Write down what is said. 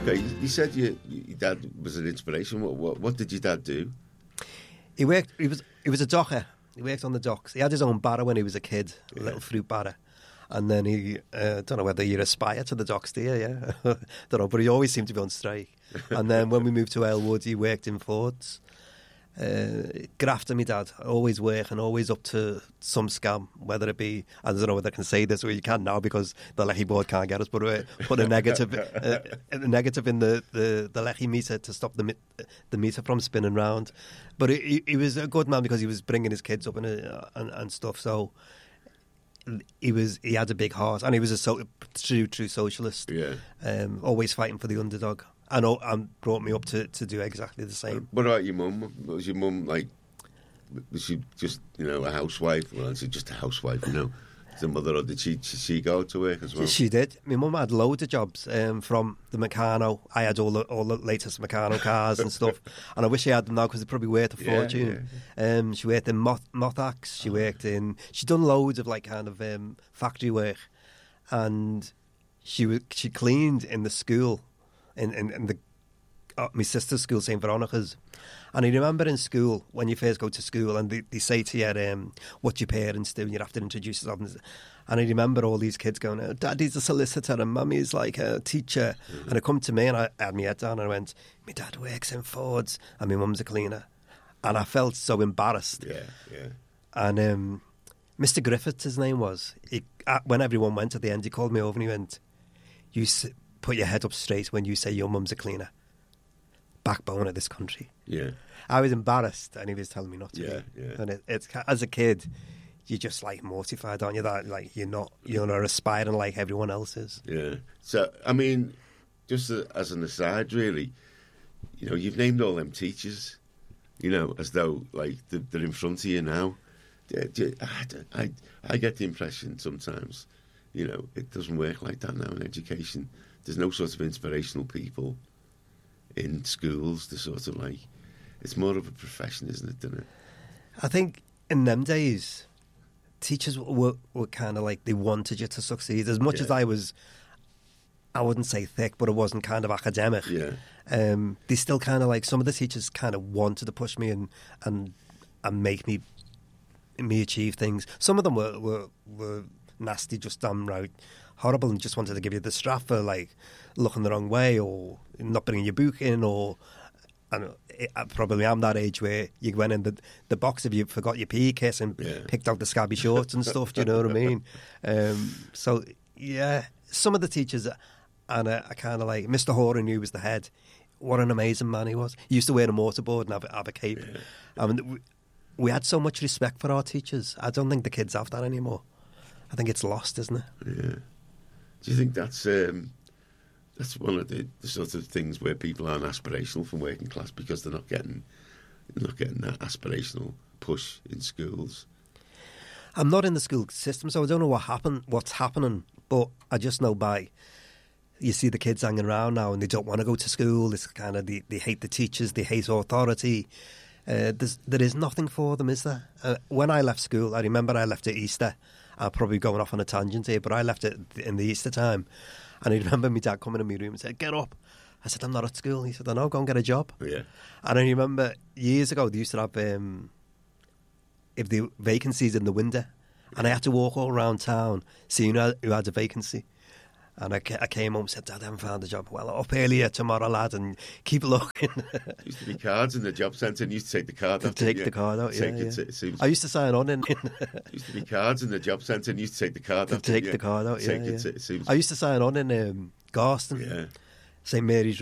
Okay, you said your dad was an inspiration. What did your dad do? He was a docker. He worked on the docks. He had his own barrow when he was a kid, a Yeah. little fruit barrow. And then he, don't know whether you aspire to the docks, do you? Yeah, don't know. But he always seemed to be on strike. And then when we moved to Elwood, he worked in Fords. Grafter, my dad, always working, always up to some scam, whether it be, I don't know whether I can say this, or you can now because the Lecky board can't get us, but put a negative in the Lecky meter to stop the meter from spinning round. But he was a good man because he was bringing his kids up and stuff, so he had a big heart, and he was a true socialist. Yeah. Always fighting for the underdog. And brought me up to do exactly the same. What about your mum? Was your mum like? Was she just a housewife? Well, is it just a housewife? As a mother, or did she go to work as well? She did. My mum had loads of jobs from the Meccano. I had all the latest Meccano cars and stuff, and I wish I had them now because they're probably worth a fortune. Yeah. She worked in Mothax. She'd done loads of factory work, and she cleaned in the school. In my sister's school, St Veronica's, and I remember in school when you first go to school and they say to you, what your parents do, and you have to introduce yourself, and I remember all these kids going, oh, Daddy's a solicitor and Mummy's like a teacher, and it come to me and I had my head down and I went, my dad works in Fords and my mum's a cleaner, and I felt so embarrassed. And Mr Griffiths, his name was, when everyone went at the end, he called me over and he went, put your head up straight when you say your mum's a cleaner. Backbone of this country. Yeah. I was embarrassed and he was telling me not to be. Yeah. And it's as a kid, you're just mortified, aren't you? That you're not aspiring like everyone else is. Yeah. So, I mean, just as an aside, really, you've named all them teachers, as though they're in front of you now. I get the impression sometimes, it doesn't work like that now in education. There's no sort of inspirational people in schools. They're sort of it's more of a profession, isn't it, doesn't it? I think in them days, teachers were kind of they wanted you to succeed. As much as I wouldn't say thick, but it wasn't kind of academic. Yeah. They still kind of some of the teachers kind of wanted to push me and make me achieve things. Some of them were nasty, just downright horrible, and just wanted to give you the strap for looking the wrong way or not bringing your book in, or I probably am that age where you went in the box if you forgot your PE kit and picked out the scabby shorts and stuff. Do you know what I mean? So yeah, some of the teachers, and I kind of Mr. Horan, who was the head. What an amazing man he was. He used to wear a mortarboard and have a cape. Yeah. I mean, we had so much respect for our teachers. I don't think the kids have that anymore. I think it's lost, isn't it? Yeah. Do you think that's one of the sort of things where people aren't aspirational from working class because they're not getting that aspirational push in schools? I'm not in the school system, so I don't know what's happening, but I just know you see the kids hanging around now and they don't want to go to school. It's kind of, they hate the teachers, they hate authority. There is nothing for them, is there? When I left school, I remember I left at Easter. I'm probably going off on a tangent here, but I left it in the Easter time. And I remember my dad coming in my room and said, "Get up." I said, "I'm not at school." He said, "I know, go and get a job." Yeah. And I remember years ago, they used to have if the vacancies in the window. And I had to walk all around town seeing who had a vacancy. And I came home and said, "Dad, I haven't found a job." "Well, up earlier tomorrow, lad, and keep looking." There used to be cards in the job centre and you used to take the card out. Take the card out, yeah. I used to sign on in. There used to be cards in the job centre and you used to take the card out. Take the card out, yeah. I used to sign on in Garston, St Mary's